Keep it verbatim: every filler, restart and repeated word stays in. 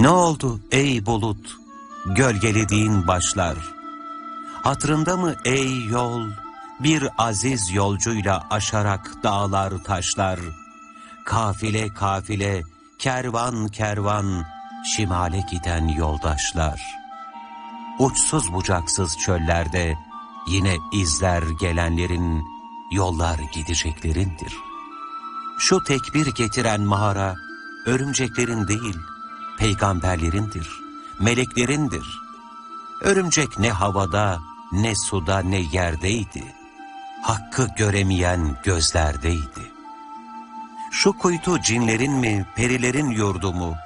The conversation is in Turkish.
Ne oldu ey bulut, gölgelediğin başlar? Hatırında mı ey yol, bir aziz yolcuyla aşarak dağlar taşlar? Kafile kafile, kervan kervan, şimale giden yoldaşlar. Uçsuz bucaksız çöllerde yine izler gelenlerin, yollar gideceklerindir. Şu tekbir getiren mağara, örümceklerin değil, peygamberlerindir, meleklerindir. Örümcek ne havada, ne suda, ne yerdeydi. Hakkı göremeyen gözlerdeydi. Şu kuytu cinlerin mi, perilerin yurdu mu?